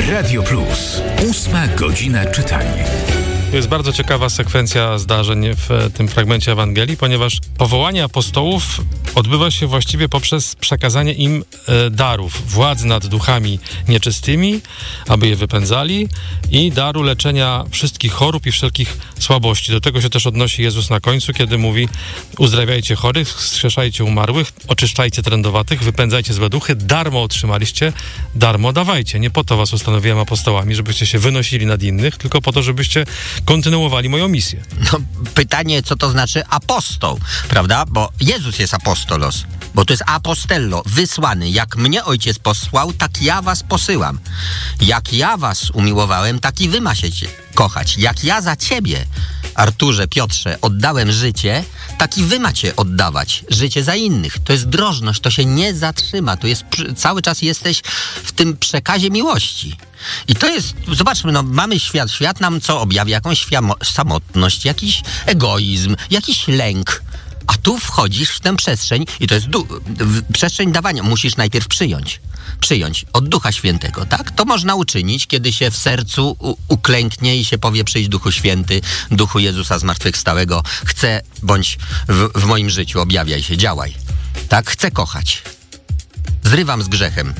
Radio Plus. 8 godzina czytania. To jest bardzo ciekawa sekwencja zdarzeń w tym fragmencie Ewangelii, ponieważ powołanie apostołów odbywa się właściwie poprzez przekazanie im darów, władzy nad duchami nieczystymi, aby je wypędzali, i daru leczenia wszystkich chorób i wszelkich słabości. Do tego się też odnosi Jezus na końcu, kiedy mówi: uzdrawiajcie chorych, wskrzeszajcie umarłych, oczyszczajcie trędowatych, wypędzajcie złe duchy, darmo otrzymaliście, darmo dawajcie. Nie po to was ustanowiłem apostołami, żebyście się wynosili nad innych, tylko po to, żebyście kontynuowali moją misję. No, pytanie, co to znaczy apostoł, prawda? Bo Jezus jest apostolos, bo to jest apostello, wysłany. Jak mnie Ojciec posłał, tak ja was posyłam. Jak ja was umiłowałem, tak i wy macie kochać. Jak ja za ciebie, Arturze, Piotrze, oddałem życie, tak i wy macie oddawać życie za innych. To jest drożność, to się nie zatrzyma. To jest, cały czas jesteś w tym przekazie miłości. I to jest, zobaczmy, no mamy świat nam co objawia? Jakąś samotność, jakiś egoizm, jakiś lęk. A tu wchodzisz w tę przestrzeń i to jest przestrzeń dawania. Musisz najpierw przyjąć od Ducha Świętego, tak? To można uczynić, kiedy się w sercu uklęknie i się powie: przyjdź Duchu Święty, Duchu Jezusa zmartwychwstałego, chcę, bądź w moim życiu, objawiaj się, działaj. Tak? Chcę kochać. Zrywam z grzechem.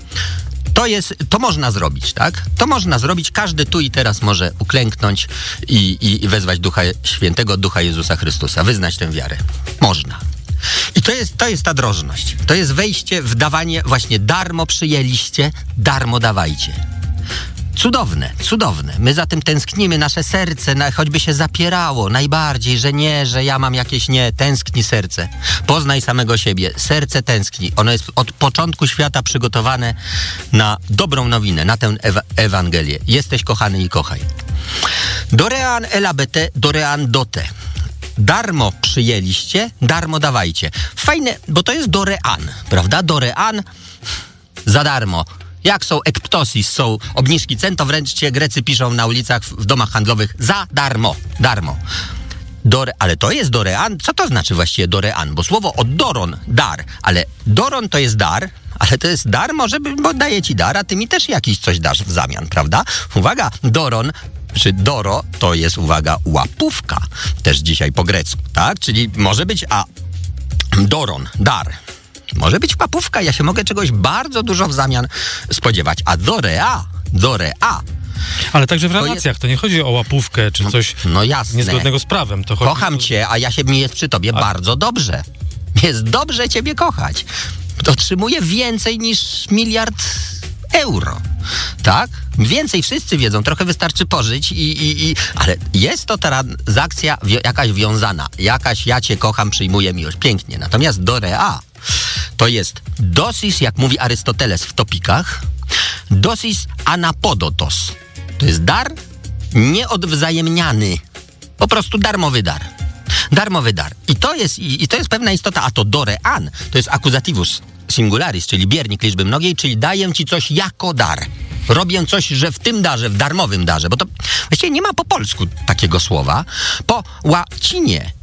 To można zrobić, tak? To można zrobić. Każdy tu i teraz może uklęknąć i wezwać Ducha Świętego, Ducha Jezusa Chrystusa. Wyznać tę wiarę. Można. I to jest ta drożność. To jest wejście w dawanie, właśnie darmo przyjęliście, darmo dawajcie. Cudowne, cudowne. My za tym tęsknimy, nasze serce choćby się zapierało najbardziej, że nie, że ja mam jakieś nie. Tęskni serce. Poznaj samego siebie. Serce tęskni. Ono jest od początku świata przygotowane na dobrą nowinę, na tę Ewangelię. Jesteś kochany i kochaj. Dorean elabete, dorean dote. Darmo przyjęliście, darmo dawajcie. Fajne, bo to jest dorean, prawda? Dorean za darmo. Jak są ekptosis, są obniżki cen, to wręcz Grecy piszą na ulicach, w domach handlowych: za darmo, darmo. Ale to jest dorean. Co to znaczy właściwie dorean? Bo słowo od doron, dar, ale doron to jest dar, ale to jest dar, bo daję ci dar, a ty mi też jakiś coś dasz w zamian, prawda? Uwaga, doron czy doro to jest, uwaga, łapówka. Też dzisiaj po grecku, tak? Czyli może być doron, dar. Może być łapówka, ja się mogę czegoś bardzo dużo w zamian spodziewać. A dorea. Ale także w relacjach, to nie chodzi o łapówkę czy coś niezgodnego z prawem. To chodzi... Kocham cię, a mi jest przy tobie bardzo dobrze. Jest dobrze ciebie kochać. Otrzymuję więcej niż 1 miliard euro. Tak? Więcej wszyscy wiedzą, trochę wystarczy pożyć ale jest to transakcja jakaś wiązana. Jakaś ja cię kocham, przyjmuję miłość. Pięknie. Natomiast dorea to jest dosis, jak mówi Arystoteles w Topikach, dosis anapodotos. To jest dar nieodwzajemniany. Po prostu darmowy dar. Darmowy dar. I to jest pewna istota. A to dorean to jest accusativus singularis, czyli biernik liczby mnogiej, czyli daję ci coś jako dar. Robię coś, że w tym darze, w darmowym darze, bo to właściwie nie ma po polsku takiego słowa. Po łacinie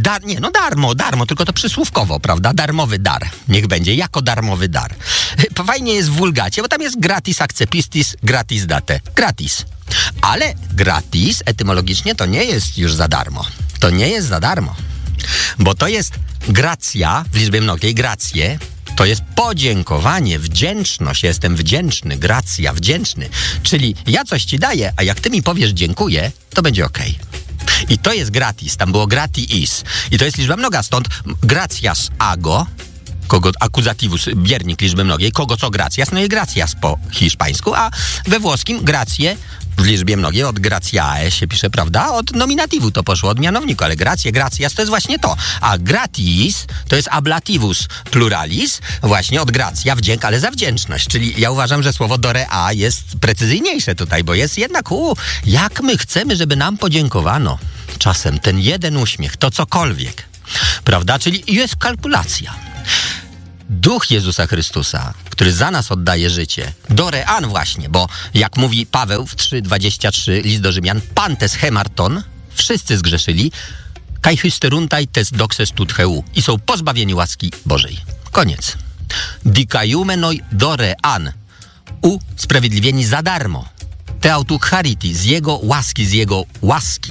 darmo, tylko to przysłówkowo, prawda? Darmowy dar. Niech będzie, jako darmowy dar. Fajnie jest w wulgacie, bo tam jest gratis accepistis, gratis date. Gratis. Ale gratis etymologicznie to nie jest już za darmo. To nie jest za darmo. Bo to jest gracja, w liczbie mnogiej, gracje, to jest podziękowanie, wdzięczność. Ja jestem wdzięczny, gracja, wdzięczny. Czyli ja coś ci daję, a jak ty mi powiesz dziękuję, to będzie okej. I to jest gratis, tam było gratis. I to jest liczba mnoga, stąd gratias ago, kogo accusativus, biernik liczby mnogiej, kogo co gratias, no i gratias po hiszpańsku, a we włoskim gracje w liczbie mnogiej od gratiae się pisze, prawda? Od nominativu to poszło, od mianowniku, ale gratias to jest właśnie to. A gratis to jest ablativus pluralis, właśnie od gratia, wdzięk, ale za wdzięczność. Czyli ja uważam, że słowo dorea jest precyzyjniejsze tutaj, bo jest jednak, jak my chcemy, żeby nam podziękowano. Czasem ten jeden uśmiech, to cokolwiek, prawda? Czyli jest kalkulacja. Duch Jezusa Chrystusa, który za nas oddaje życie, dorean właśnie, bo jak mówi Paweł w 3:23, list do Rzymian, pantes hemarton, wszyscy zgrzeszyli, kai hysteruntai tes doxes tut heu, i są pozbawieni łaski Bożej. Koniec. Dikaiumenoi dorean, usprawiedliwieni za darmo. Theautu charity, z jego łaski.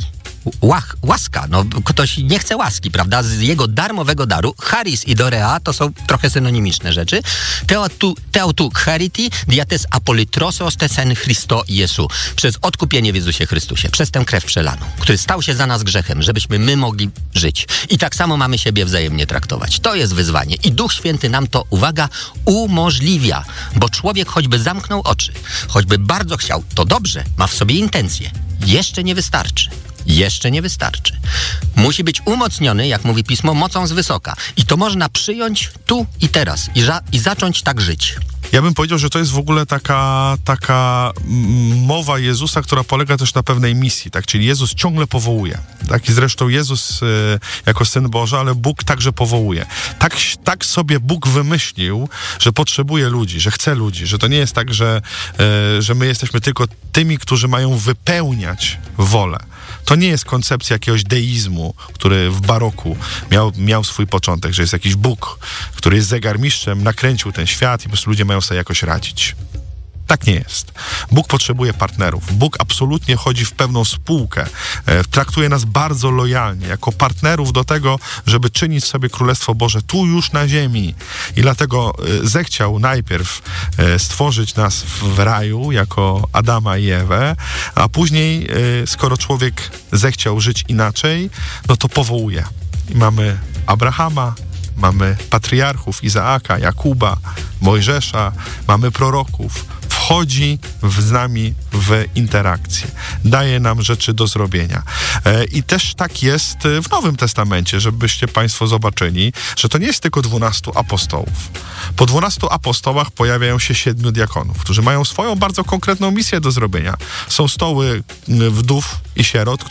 Łaska, no ktoś nie chce łaski, prawda? Z jego darmowego daru. Charis i dorea to są trochę synonimiczne rzeczy. Theautu charity diates apolitrosos tesen Christo Jesu. Przez odkupienie w Jezusie Chrystusie, przez tę krew przelaną, który stał się za nas grzechem, żebyśmy my mogli żyć. I tak samo mamy siebie wzajemnie traktować. To jest wyzwanie. I Duch Święty nam to, uwaga, umożliwia. Bo człowiek choćby zamknął oczy, choćby bardzo chciał, to dobrze, ma w sobie intencje. Jeszcze nie wystarczy. Jeszcze nie wystarczy. Musi być umocniony, jak mówi Pismo, mocą z wysoka. I to można przyjąć tu i teraz. I zacząć tak żyć. Ja bym powiedział, że to jest w ogóle taka mowa Jezusa, która polega też na pewnej misji, tak? Czyli Jezus ciągle powołuje. Tak? I zresztą Jezus jako Syn Boży, ale Bóg także powołuje. Tak sobie Bóg wymyślił, że potrzebuje ludzi, że chce ludzi, że to nie jest tak, że my jesteśmy tylko tymi, którzy mają wypełniać wolę. To nie jest koncepcja jakiegoś deizmu, który w baroku miał swój początek, że jest jakiś Bóg, który jest zegarmistrzem, nakręcił ten świat i po prostu ludzie mają sobie jakoś radzić. Tak nie jest. Bóg potrzebuje partnerów. Bóg absolutnie chodzi w pewną spółkę. Traktuje nas bardzo lojalnie, jako partnerów do tego, żeby czynić sobie Królestwo Boże tu już na ziemi. I dlatego zechciał najpierw stworzyć nas w raju, jako Adama i Ewę, a później, skoro człowiek zechciał żyć inaczej, no to powołuje. I mamy Abrahama, mamy patriarchów Izaaka, Jakuba, Mojżesza, mamy proroków. Wchodzi z nami w interakcję. Daje nam rzeczy do zrobienia. I też tak jest w Nowym Testamencie, żebyście Państwo zobaczyli, że to nie jest tylko 12 apostołów. Po 12 apostołach pojawiają się 7 diakonów, którzy mają swoją bardzo konkretną misję do zrobienia. Są stoły wdów i sierot,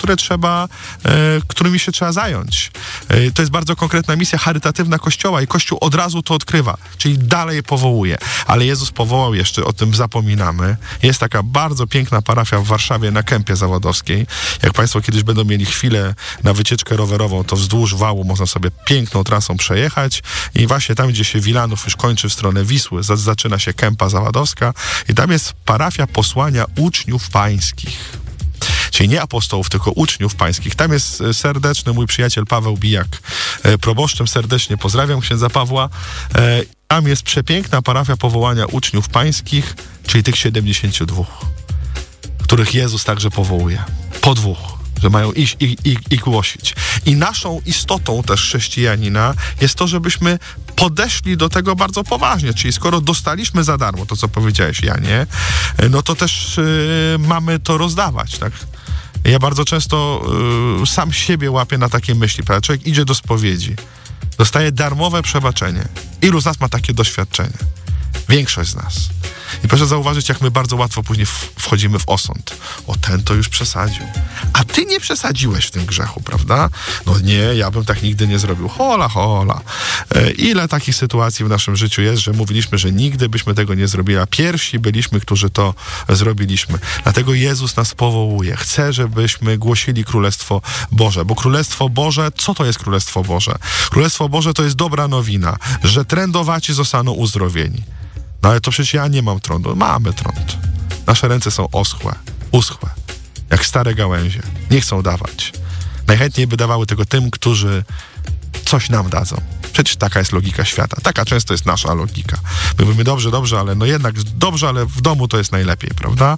którymi się trzeba zająć. To jest bardzo konkretna misja charytatywna Kościoła i Kościół od razu to odkrywa, czyli dalej powołuje. Ale Jezus powołał jeszcze, o tym zapominamy. Jest taka bardzo piękna parafia w Warszawie na Kępie Zawodowskiej. Jak Państwo kiedyś będą mieli chwilę na wycieczkę rowerową, to wzdłuż wału można sobie piękną trasą przejechać i właśnie tam, gdzie się Wilanów już kończy w stronę Wisły, zaczyna się Kępa Zawodowska i tam jest parafia posłania uczniów pańskich. Czyli nie apostołów, tylko uczniów pańskich. Tam jest serdeczny mój przyjaciel Paweł Bijak, proboszczem. Serdecznie pozdrawiam księdza Pawła. Tam jest przepiękna parafia powołania uczniów pańskich, czyli tych 72, których Jezus także powołuje. Po 2, że mają iść i głosić. I naszą istotą też chrześcijanina jest to, żebyśmy podeszli do tego bardzo poważnie. Czyli skoro dostaliśmy za darmo to, co powiedziałeś, Janie, no to też mamy to rozdawać, tak? Ja bardzo często sam siebie łapię na takie myśli. Prawda? Człowiek idzie do spowiedzi, dostaje darmowe przebaczenie. Ilu z nas ma takie doświadczenie? Większość z nas. I proszę zauważyć, jak my bardzo łatwo później wchodzimy w osąd. O, ten to już przesadził. A ty nie przesadziłeś w tym grzechu, prawda? No nie, ja bym tak nigdy nie zrobił. Hola, hola. Ile takich sytuacji w naszym życiu jest, że mówiliśmy, że nigdy byśmy tego nie zrobili, a pierwsi byliśmy, którzy to zrobiliśmy. Dlatego Jezus nas powołuje. Chce, żebyśmy głosili Królestwo Boże. Bo Królestwo Boże, co to jest Królestwo Boże? Królestwo Boże to jest dobra nowina, że trędowaci zostaną uzdrowieni. No ale to przecież ja nie mam trądu. Mamy trąd. Nasze ręce są uschłe, jak stare gałęzie. Nie chcą dawać. Najchętniej by dawały tego tym, którzy coś nam dadzą. Przecież taka jest logika świata. Taka często jest nasza logika. My mówimy dobrze, ale no jednak dobrze, ale w domu to jest najlepiej, prawda?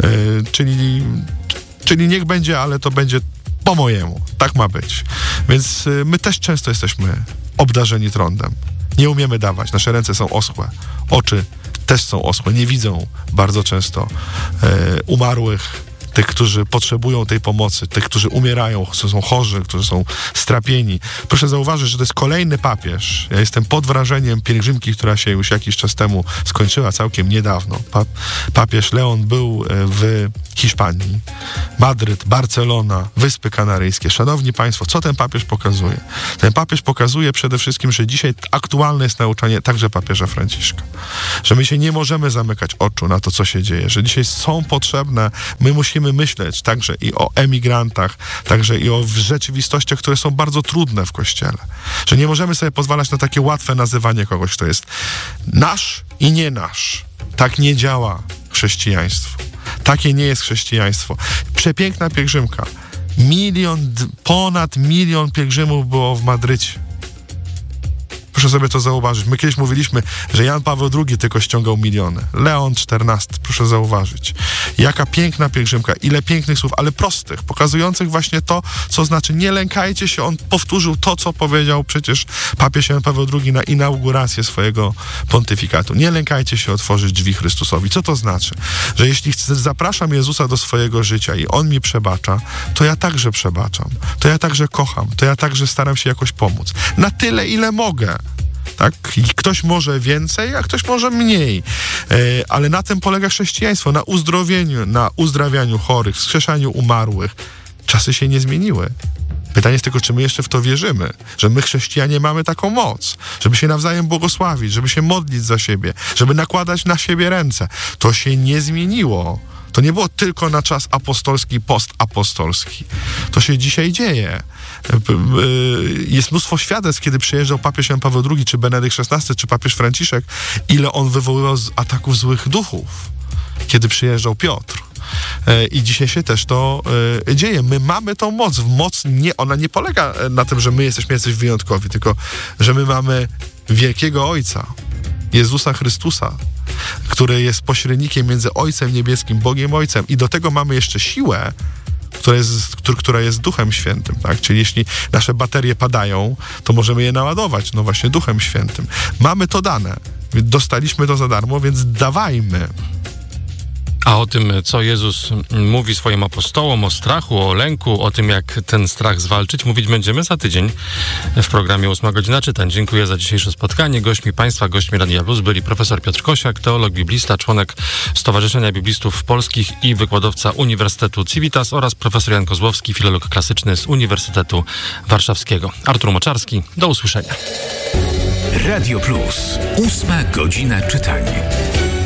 Czyli niech będzie, ale to będzie po mojemu. Tak ma być. Więc my też często jesteśmy obdarzeni trądem. Nie umiemy dawać. Nasze ręce są oschłe. Oczy też są oschłe. Nie widzą bardzo często umarłych, tych, którzy potrzebują tej pomocy, tych, którzy umierają, którzy są chorzy, którzy są strapieni. Proszę zauważyć, że to jest kolejny papież. Ja jestem pod wrażeniem pielgrzymki, która się już jakiś czas temu skończyła, całkiem niedawno. Papież Leon był w Hiszpanii, Madryt, Barcelona, Wyspy Kanaryjskie. Szanowni Państwo, co ten papież pokazuje? Ten papież pokazuje przede wszystkim, że dzisiaj aktualne jest nauczanie także papieża Franciszka. Że my się nie możemy zamykać oczu na to, co się dzieje. Że dzisiaj są potrzebne, my musimy myśleć także i o emigrantach, także i o rzeczywistościach, które są bardzo trudne w Kościele. Że nie możemy sobie pozwalać na takie łatwe nazywanie kogoś, kto jest nasz i nie nasz. Tak nie działa chrześcijaństwo. Takie nie jest chrześcijaństwo. Przepiękna pielgrzymka. Ponad 1 milion pielgrzymów było w Madrycie. Proszę sobie to zauważyć. My kiedyś mówiliśmy, że Jan Paweł II tylko ściągał miliony. Leon XIV, proszę zauważyć. Jaka piękna pielgrzymka, ile pięknych słów, ale prostych, pokazujących właśnie to, co znaczy nie lękajcie się. On powtórzył to, co powiedział przecież papież Jan Paweł II na inaugurację swojego pontyfikatu. Nie lękajcie się otworzyć drzwi Chrystusowi. Co to znaczy? Że jeśli zapraszam Jezusa do swojego życia i On mi przebacza, to ja także przebaczam. To ja także kocham. To ja także staram się jakoś pomóc. Na tyle, ile mogę. Tak? I ktoś może więcej, a ktoś może mniej. Ale na tym polega chrześcijaństwo. Na uzdrowieniu, na uzdrawianiu chorych, wskrzeszaniu umarłych. Czasy się nie zmieniły. Pytanie jest tylko, czy my jeszcze w to wierzymy, że my chrześcijanie mamy taką moc, żeby się nawzajem błogosławić, żeby się modlić za siebie, żeby nakładać na siebie ręce. To się nie zmieniło. To nie było tylko na czas apostolski, postapostolski. To się dzisiaj dzieje. Jest mnóstwo świadectw, kiedy przyjeżdżał papież Jan Paweł II, czy Benedykt XVI, czy papież Franciszek, ile on wywoływał z ataków złych duchów, kiedy przyjeżdżał Piotr. I dzisiaj się też to dzieje. My mamy tą moc. Ona nie polega na tym, że my jesteśmy jacyś wyjątkowi, tylko że my mamy wielkiego Ojca, Jezusa Chrystusa, który jest pośrednikiem między Ojcem Niebieskim, Bogiem Ojcem. I do tego mamy jeszcze siłę, która jest Duchem Świętym, tak? Czyli jeśli nasze baterie padają, to możemy je naładować, no właśnie Duchem Świętym. Mamy to dane. Dostaliśmy to za darmo, więc dawajmy. A o tym, co Jezus mówi swoim apostołom, o strachu, o lęku, o tym, jak ten strach zwalczyć, mówić będziemy za tydzień w programie 8 godzina czytań. Dziękuję za dzisiejsze spotkanie. Gośćmi Radia Plus byli profesor Piotr Kosiak, teolog biblista, członek Stowarzyszenia Biblistów Polskich i wykładowca Uniwersytetu Civitas oraz profesor Jan Kozłowski, filolog klasyczny z Uniwersytetu Warszawskiego. Artur Moczarski, do usłyszenia. Radio Plus, 8 godzina czytań.